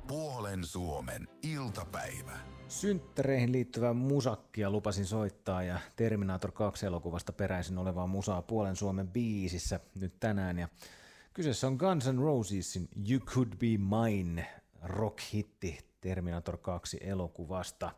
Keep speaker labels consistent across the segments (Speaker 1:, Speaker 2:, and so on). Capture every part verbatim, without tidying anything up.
Speaker 1: Puolen Suomen iltapäivä.
Speaker 2: Synttäreihin liittyvää musakkia lupasin soittaa ja Terminator kaksi -elokuvasta peräisin olevaa musaa Puolen Suomen biisissä nyt tänään. Ja kyseessä on Guns N' Rosesin You Could Be Mine rock-hitti Terminator kaksi -elokuvasta.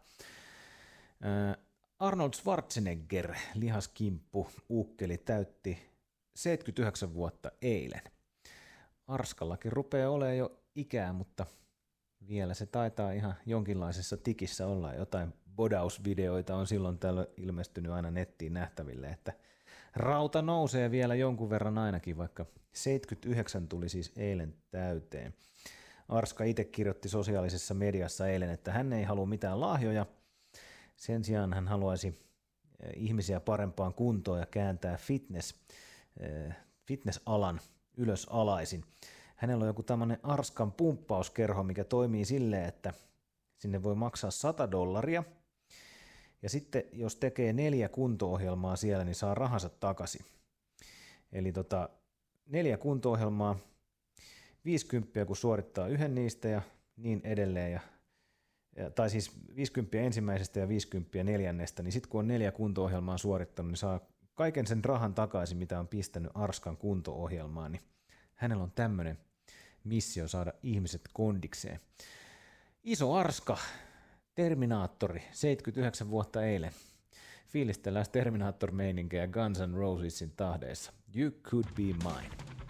Speaker 2: Arnold Schwarzenegger, lihaskimppu, ukkeli, täytti seitsemänkymmentäyhdeksän vuotta eilen. Arskallakin rupeaa olemaan jo ikää, mutta vielä se taitaa ihan jonkinlaisessa tikissä olla. Jotain bodausvideoita on silloin täällä ilmestynyt aina nettiin nähtäville, että rauta nousee vielä jonkun verran ainakin, vaikka seitsemänkymmentäyhdeksän tuli siis eilen täyteen. Arska itse kirjoitti sosiaalisessa mediassa eilen, että hän ei halua mitään lahjoja. Sen sijaan hän haluaisi ihmisiä parempaan kuntoon ja kääntää fitness, fitness-alan ylös alaisin. Hänellä on joku tämmöinen Arskan pumppauskerho, mikä toimii silleen, että sinne voi maksaa sata dollaria. Ja sitten jos tekee neljä kunto-ohjelmaa siellä, niin saa rahansa takaisin. Eli tota, neljä kunto-ohjelmaa, viisikymmentä kun suorittaa yhden niistä ja niin edelleen. Ja, ja, tai siis viisikymmentä ensimmäisestä ja viisikymmentä neljännestä, niin sitten kun on neljä kunto-ohjelmaa suorittanut, niin saa kaiken sen rahan takaisin, mitä on pistänyt Arskan kunto-ohjelmaan. Niin hänellä on tämmöinen missio saada ihmiset kondikseen. Iso Arska, Terminaattori, seitsemänkymmentäyhdeksän vuotta eilen. Fiilistellään Terminaattor-meininkejä Guns N' Rosesin tahdeissa. You Could Be Mine.